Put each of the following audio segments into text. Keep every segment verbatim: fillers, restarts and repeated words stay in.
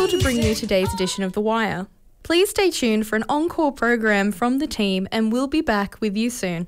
to bring you today's edition of The Wire. Please stay tuned for an encore program from the team and we'll be back with you soon.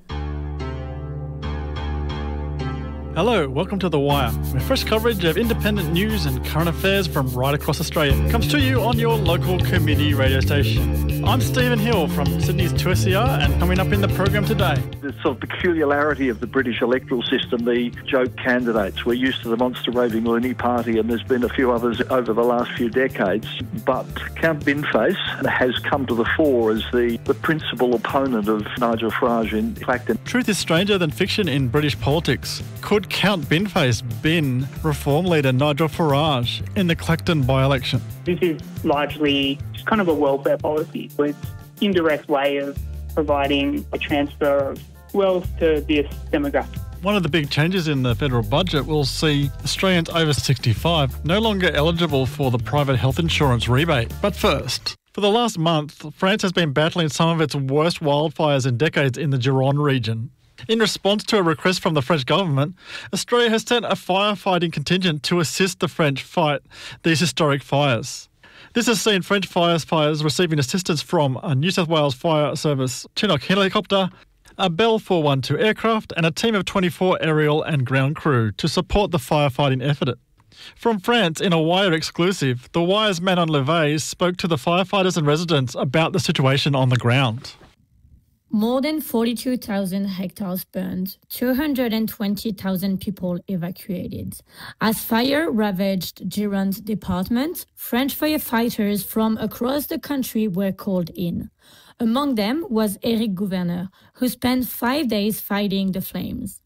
Hello, welcome to The Wire, where fresh coverage of independent news and current affairs from right across Australia comes to you on your local community radio station. I'm Stephen Hill from Sydney's two S E R, and coming up in the program today. The sort of peculiarity of the British electoral system, the joke candidates. We're used to the monster raving loony party, and there's been a few others over the last few decades. But Count Binface has come to the fore as the, the principal opponent of Nigel Farage in Clacton. Truth is stranger than fiction in British politics. Could Count Binface bin Reform leader Nigel Farage in the Clacton by-election? This is largely just kind of a welfare policy. It's an indirect way of providing a transfer of wealth to this demographic. One of the big changes in the federal budget will see Australians over sixty-five no longer eligible for the private health insurance rebate. But first, for the last month, France has been battling some of its worst wildfires in decades in the Gironde region. In response to a request from the French government, Australia has sent a firefighting contingent to assist the French fight these historic fires. This has seen French firefighters receiving assistance from a New South Wales Fire Service Chinook helicopter, a Bell four one two aircraft and a team of twenty-four aerial and ground crew to support the firefighting effort. From France, in a Wire exclusive, the Wire's Manon Levay spoke to the firefighters and residents about the situation on the ground. More than forty-two thousand hectares burned, two hundred twenty thousand people evacuated. As fire ravaged Gironde department, French firefighters from across the country were called in. Among them was Éric Gouverneur, who spent five days fighting the flames.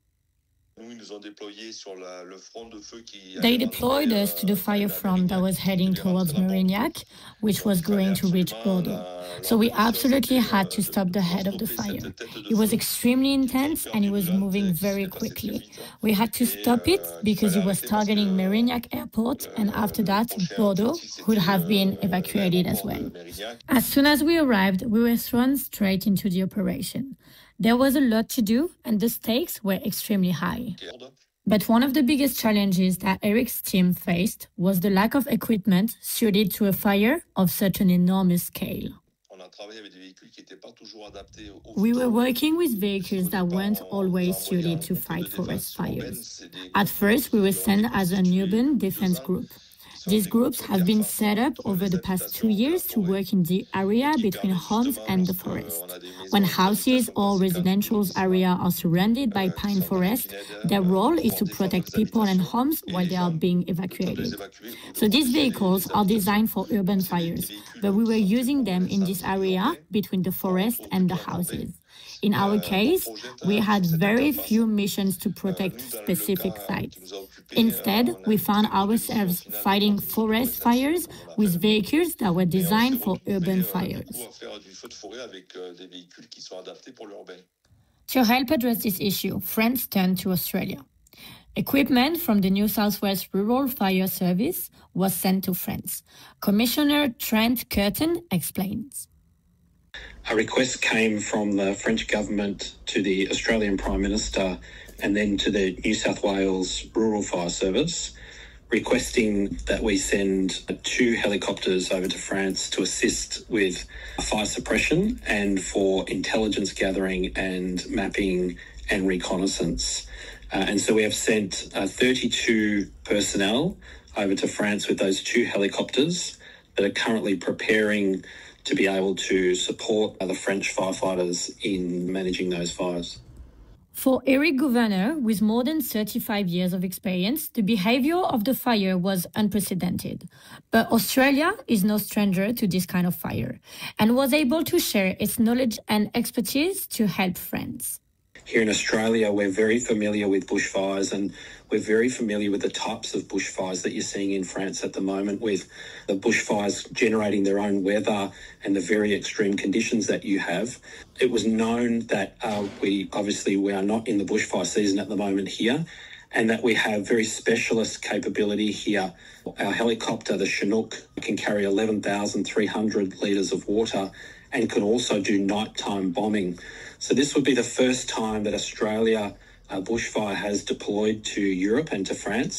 They deployed us to the fire front that was heading towards Mérignac, which was going to reach Bordeaux. So we absolutely had to stop the head of the fire. It was extremely intense and it was moving very quickly. We had to stop it because it was targeting Mérignac airport, and after that, Bordeaux would have been evacuated as well. As soon as we arrived, we were thrown straight into the operation. There was a lot to do and the stakes were extremely high. But one of the biggest challenges that Eric's team faced was the lack of equipment suited to a fire of such an enormous scale. We were working with vehicles that weren't always suited to fight forest fires. At first, we were sent as an urban defense group. These groups have been set up over the past two years to work in the area between homes and the forest. When houses or residential areas are surrounded by pine forest, their role is to protect people and homes while they are being evacuated. So these vehicles are designed for urban fires, but we were using them in this area between the forest and the houses. In our case, we had very few missions to protect specific sites. Instead, we found ourselves fighting forest fires with vehicles that were designed for urban fires. To help address this issue, France turned to Australia. Equipment from the New South Wales Rural Fire Service was sent to France. Commissioner Trent Curtin explains. A request came from the French government to the Australian Prime Minister and then to the New South Wales Rural Fire Service, requesting that we send two helicopters over to France to assist with fire suppression and for intelligence gathering and mapping and reconnaissance. Uh, and so we have sent uh, thirty-two personnel over to France with those two helicopters that are currently preparing to be able to support the French firefighters in managing those fires. For Éric Gouverneur, with more than thirty-five years of experience, the behaviour of the fire was unprecedented. But Australia is no stranger to this kind of fire and was able to share its knowledge and expertise to help France. Here in Australia, we're very familiar with bushfires and we're very familiar with the types of bushfires that you're seeing in France at the moment, with the bushfires generating their own weather and the very extreme conditions that you have. It was known that uh, we obviously we are not in the bushfire season at the moment here, and that we have very specialist capability here. Our helicopter, the Chinook, can carry eleven thousand three hundred litres of water and can also do nighttime bombing. So this would be the first time that Australia uh, bushfire has deployed to Europe and to France.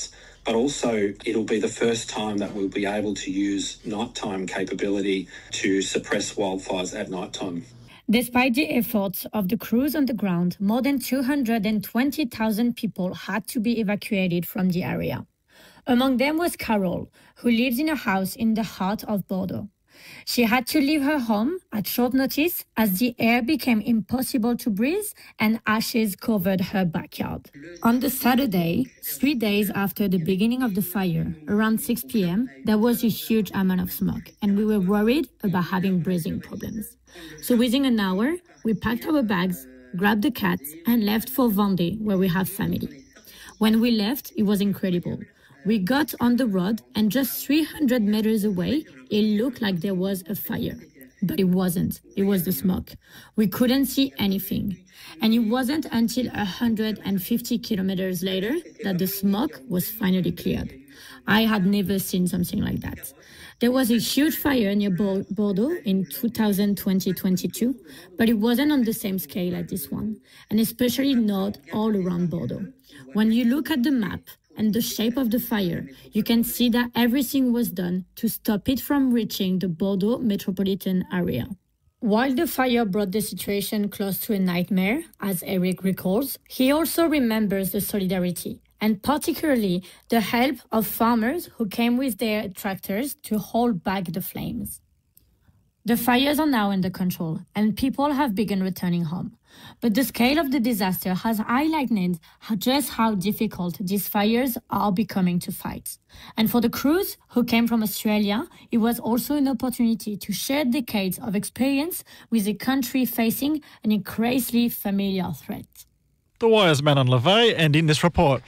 but also it'll be the first time that we'll be able to use nighttime capability to suppress wildfires at nighttime. Despite the efforts of the crews on the ground, more than two hundred twenty thousand people had to be evacuated from the area. Among them was Carol, who lives in a house in the heart of Bordeaux. She had to leave her home at short notice as the air became impossible to breathe and ashes covered her backyard. On the Saturday, three days after the beginning of the fire, around six p.m., there was a huge amount of smoke and we were worried about having breathing problems. So within an hour, we packed our bags, grabbed the cats and left for Vendée, where we have family. When we left, it was incredible. We got on the road and just three hundred meters away, it looked like there was a fire. But it wasn't. It was the smoke. We couldn't see anything. And it wasn't until one hundred fifty kilometers later that the smoke was finally cleared. I had never seen something like that. There was a huge fire near Bordeaux in two thousand twenty to twenty-two, but it wasn't on the same scale as this one, and especially not all around Bordeaux. When you look at the map and the shape of the fire, you can see that everything was done to stop it from reaching the Bordeaux metropolitan area. While the fire brought the situation close to a nightmare, as Eric recalls, he also remembers the solidarity, and particularly the help of farmers who came with their tractors to hold back the flames. The fires are now under control, and people have begun returning home. But the scale of the disaster has highlighted just how difficult these fires are becoming to fight. And for the crews who came from Australia, it was also an opportunity to share decades of experience with a country facing an increasingly familiar threat. The Wire's Manon LeVay, and in this report.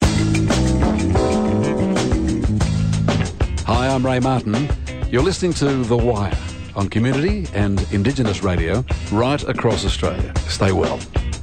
Hi, I'm Ray Martin. You're listening to The Wire on Community and Indigenous Radio right across Australia. Stay well.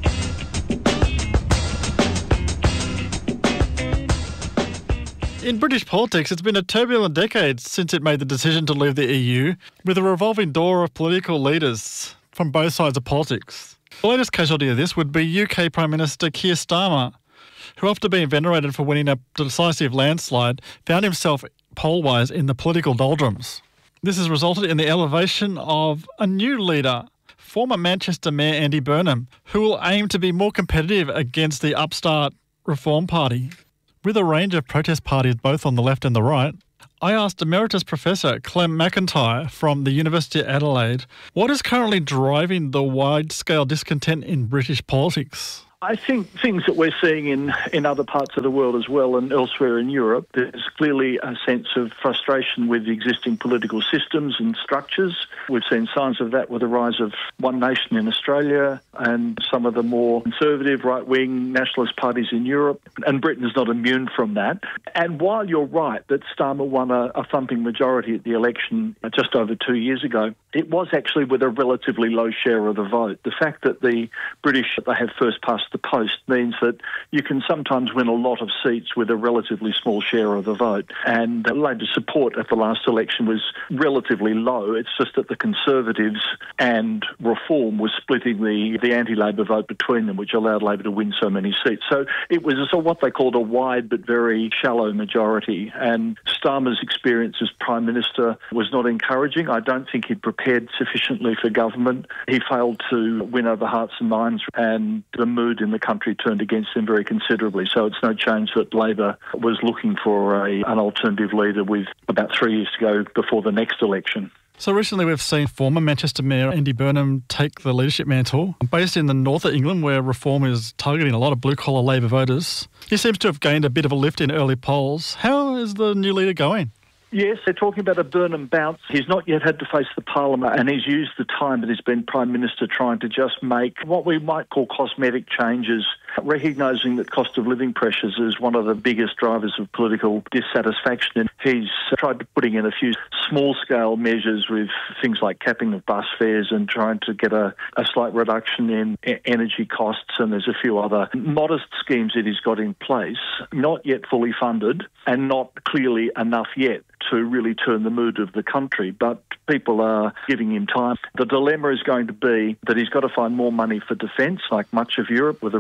In British politics, it's been a turbulent decade since it made the decision to leave the E U, with a revolving door of political leaders from both sides of politics. The latest casualty of this would be U K Prime Minister Keir Starmer, who, after being venerated for winning a decisive landslide, found himself poll-wise in the political doldrums. This has resulted in the elevation of a new leader, former Manchester Mayor Andy Burnham, who will aim to be more competitive against the upstart Reform Party. With a range of protest parties both on the left and the right, I asked Emeritus Professor Clem McIntyre from the University of Adelaide what is currently driving the wide-scale discontent in British politics. I think things that we're seeing in, in other parts of the world as well and elsewhere in Europe, there's clearly a sense of frustration with the existing political systems and structures. We've seen signs of that with the rise of One Nation in Australia and some of the more conservative right-wing nationalist parties in Europe, and Britain's not immune from that. And while you're right that Starmer won a, a thumping majority at the election just over two years ago, it was actually with a relatively low share of the vote. The fact that the British, they have first past the post means that you can sometimes win a lot of seats with a relatively small share of the vote. And Labor's support at the last election was relatively low. It's just that the Conservatives and Reform was splitting the, the anti-Labor vote between them, which allowed Labor to win so many seats. So it was a, what they called a wide but very shallow majority. And Starmer's experience as Prime Minister was not encouraging. I don't think he'd prepared sufficiently for government. He failed to win over hearts and minds, and the mood in the country turned against him very considerably. So it's no change that Labor was looking for a, an alternative leader with about three years to go before the next election. So recently we've seen former Manchester Mayor Andy Burnham take the leadership mantle. Based in the north of England, where Reform is targeting a lot of blue-collar Labor voters, he seems to have gained a bit of a lift in early polls. How is the new leader going? Yes, they're talking about a Burnham bounce. He's not yet had to face the Parliament, and he's used the time that he's been Prime Minister trying to just make what we might call cosmetic changes, recognising that cost of living pressures is one of the biggest drivers of political dissatisfaction. And he's tried to putting in a few small-scale measures with things like capping of bus fares and trying to get a, a slight reduction in energy costs, and there's a few other modest schemes that he's got in place, not yet fully funded and not clearly enough yet to really turn the mood of the country, but people are giving him time. The dilemma is going to be that he's got to find more money for defence, like much of Europe, with the rise of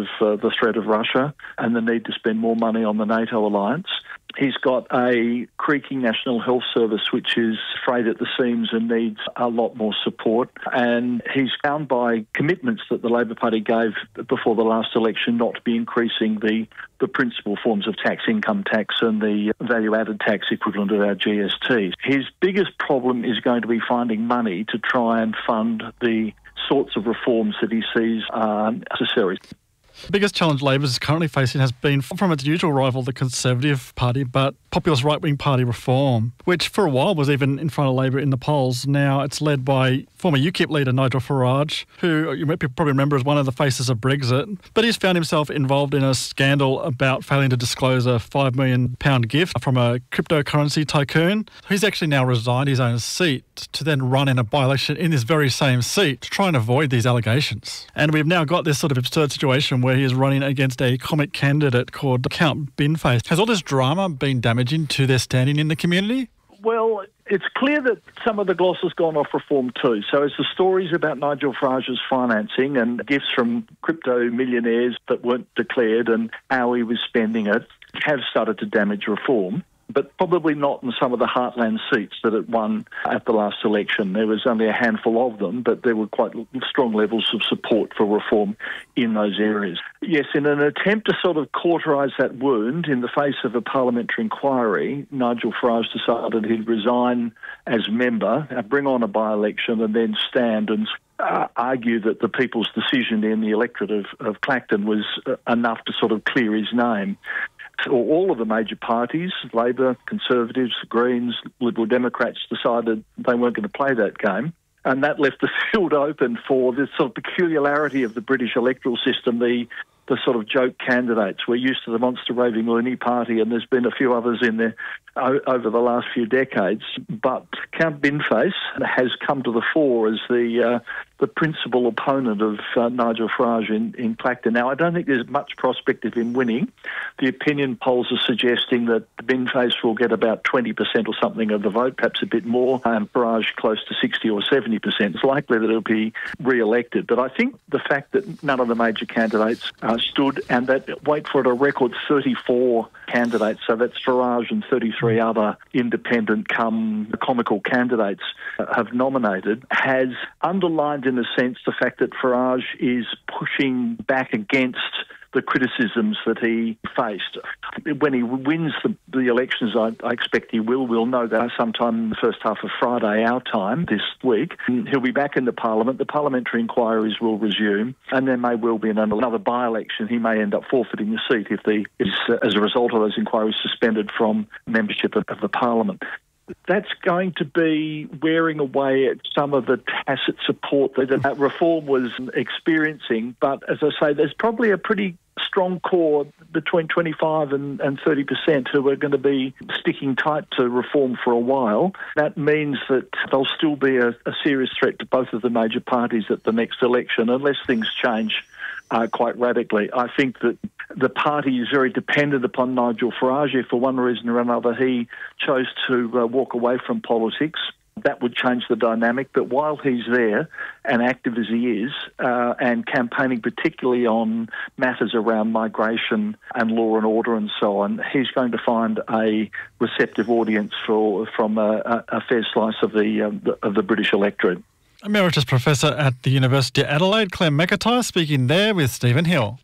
of uh, the threat of Russia and the need to spend more money on the NATO alliance. He's got a creaking National Health Service which is frayed at the seams and needs a lot more support. And he's bound by commitments that the Labor Party gave before the last election not to be increasing the, the principal forms of tax, income tax and the value-added tax equivalent of our G S T. His biggest problem is going to be finding money to try and fund the sorts of reforms that he sees are necessary. The biggest challenge Labor is currently facing has been from its usual rival, the Conservative Party, but populist right-wing party Reform, which for a while was even in front of Labor in the polls. Now it's led by former UKIP leader Nigel Farage, who you might probably remember as one of the faces of Brexit, but he's found himself involved in a scandal about failing to disclose a five million pound gift from a cryptocurrency tycoon. He's actually now resigned his own seat to then run in a by-election in this very same seat to try and avoid these allegations. And we've now got this sort of absurd situation where he is running against a comic candidate called Count Binface. Has all this drama been damaging to their standing in the community? Well, it's clear that some of the gloss has gone off Reform too. So as the stories about Nigel Farage's financing and gifts from crypto millionaires that weren't declared and how he was spending it have started to damage Reform, but probably not in some of the heartland seats that it won at the last election. There was only a handful of them, but there were quite strong levels of support for Reform in those areas. Yes, in an attempt to sort of cauterise that wound in the face of a parliamentary inquiry, Nigel Farage decided he'd resign as member, bring on a by-election and then stand and Uh, argue that the people's decision in the electorate of, of Clacton was uh, enough to sort of clear his name. So all of the major parties, Labor, Conservatives, Greens, Liberal Democrats, decided they weren't going to play that game. And that left the field open for this sort of peculiarity of the British electoral system, the the sort of joke candidates. We're used to the monster raving loony party, and there's been a few others in there o- over the last few decades. But Count Binface has come to the fore as the uh, the principal opponent of uh, Nigel Farage in, in Clacton. Now, I don't think there's much prospect of him winning. The opinion polls are suggesting that Binface will get about twenty percent or something of the vote, perhaps a bit more, and Farage close to sixty or seventy percent. It's likely that he'll be re-elected. But I think the fact that none of the major candidates uh, stood, and that, wait for it, a record thirty-four candidates, so that's Farage and thirty-three other independent come comical candidates uh, have nominated, has underlined in a sense the fact that Farage is pushing back against the criticisms that he faced. When he wins the, the elections, I, I expect he will. We'll know that sometime in the first half of Friday, our time, this week. He'll be back in the Parliament. The parliamentary inquiries will resume, and there may well be another, another by-election. He may end up forfeiting the seat if the is, uh, as a result of those inquiries, suspended from membership of, of the Parliament. That's going to be wearing away at some of the tacit support that, that Reform was experiencing. But as I say, there's probably a pretty strong core between twenty-five and, and thirty percent who are going to be sticking tight to Reform for a while. That means that there'll still be a, a serious threat to both of the major parties at the next election unless things change Uh, quite radically. I think that the party is very dependent upon Nigel Farage. If for one reason or another he chose to uh, walk away from politics, that would change the dynamic. But while he's there and active as he is, uh, and campaigning particularly on matters around migration and law and order and so on, he's going to find a receptive audience for from a, a fair slice of the, um, the of the British electorate. Emeritus Professor at the University of Adelaide, Claire McIntyre, speaking there with Stephen Hill.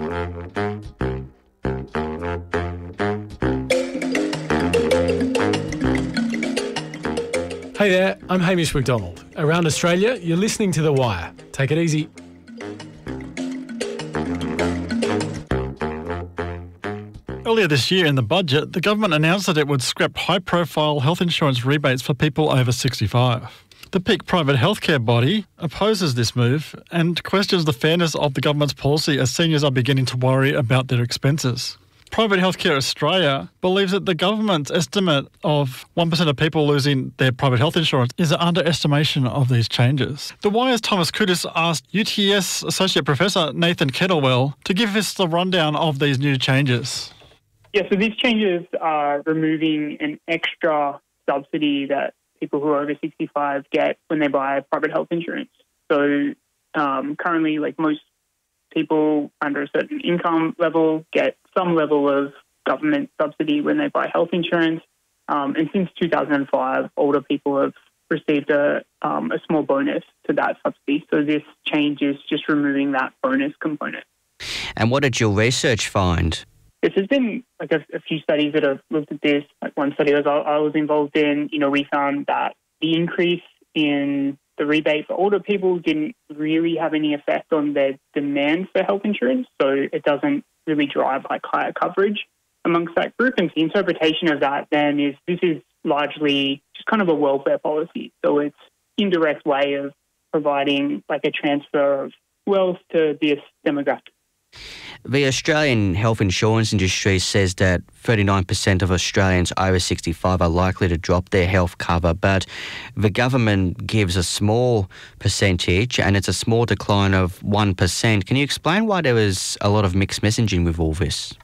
Hey there, I'm Hamish McDonald. Around Australia, you're listening to The Wire. Take it easy. Earlier this year in the budget, the government announced that it would scrap high-profile health insurance rebates for people over sixty-five. The peak private healthcare body opposes this move and questions the fairness of the government's policy as seniors are beginning to worry about their expenses. Private Healthcare Australia believes that the government's estimate of one percent of people losing their private health insurance is an underestimation of these changes. The Wire's Thomas Kudus asked U T S Associate Professor Nathan Kettlewell to give us the rundown of these new changes. Yeah, so these changes are removing an extra subsidy that people who are over sixty-five get when they buy private health insurance. So um, currently, like most people under a certain income level get some level of government subsidy when they buy health insurance. Um, and since two thousand five, older people have received a, um, a small bonus to that subsidy. So this change is just removing that bonus component. And what did your research find? Yes, there's been like a, a few studies that have looked at this. Like one study was I, I was involved in, you know, we found that the increase in the rebate for older people didn't really have any effect on their demand for health insurance. So it doesn't really drive like higher coverage amongst that group. And the interpretation of that then is this is largely just kind of a welfare policy. So it's indirect way of providing like a transfer of wealth to this demographic. The Australian health insurance industry says that thirty-nine percent of Australians over sixty-five are likely to drop their health cover, but the government gives a small percentage and it's a small decline of one percent. Can you explain why there was a lot of mixed messaging with all this?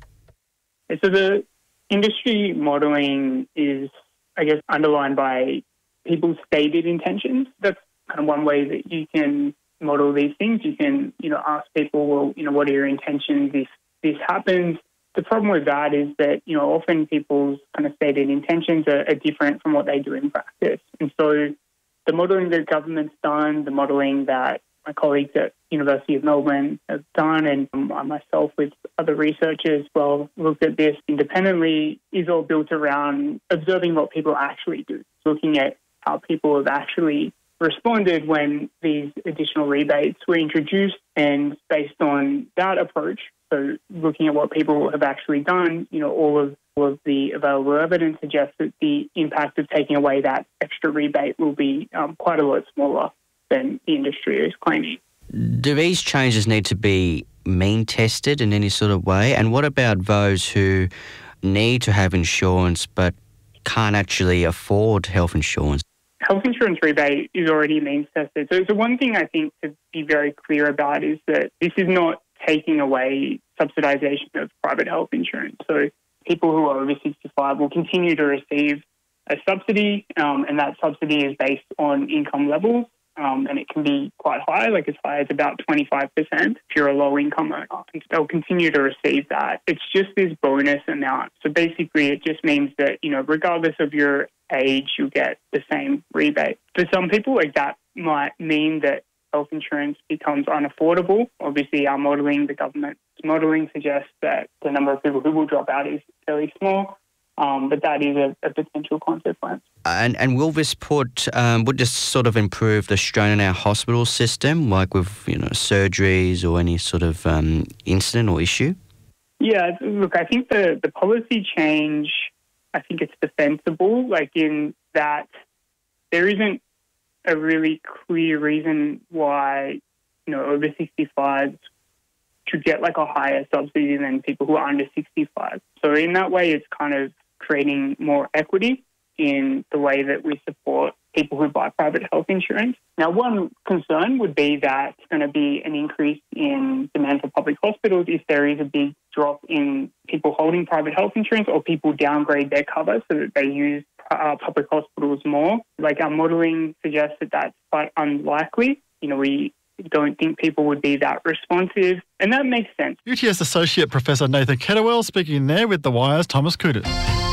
So the industry modelling is, I guess, underlined by people's stated intentions. That's kind of one way that you can model these things. You can, you know, ask people, well, you know, what are your intentions if this happens? The problem with that is that, you know, often people's kind of stated intentions are, are different from what they do in practice. And so the modelling that government's done, the modelling that my colleagues at University of Melbourne have done, and I myself with other researchers well looked at this independently, is all built around observing what people actually do, looking at how people have actually responded when these additional rebates were introduced, and based on that approach, so looking at what people have actually done, you know, all of, all of the available evidence suggests that the impact of taking away that extra rebate will be um, quite a lot smaller than the industry is claiming. Do these changes need to be mean tested in any sort of way? And what about those who need to have insurance but can't actually afford health insurance? Health insurance rebate is already means tested. So, so one thing I think to be very clear about is that this is not taking away subsidisation of private health insurance. So people who are over sixty-five will continue to receive a subsidy, um, and that subsidy is based on income levels, um, and it can be quite high, like as high as about twenty-five percent if you're a low-income earner. And they'll continue to receive that. It's just this bonus amount. So basically it just means that, you know, regardless of your age, you get the same rebate. For some people, like that might mean that health insurance becomes unaffordable. Obviously, our modelling, the government's modelling suggests that the number of people who will drop out is fairly small, um, but that is a, a potential consequence. And and will this put, um, would this sort of improve the strain in our hospital system, like with, you know, surgeries or any sort of um, incident or issue? Yeah, look, I think the, the policy change, I think it's defensible, like in that there isn't a really clear reason why, you know, over sixty-fives should get like a higher subsidy than people who are under sixty-five. So in that way, it's kind of creating more equity in the way that we support people who buy private health insurance. Now, one concern would be that it's going to be an increase in demand for public hospitals if there is a big drop in people holding private health insurance or people downgrade their cover so that they use uh, public hospitals more. Like our modelling suggests that that's quite unlikely. You know, we don't think people would be that responsive, and that makes sense. U T S Associate Professor Nathan Kettlewell speaking there with The Wire's Thomas Kouders.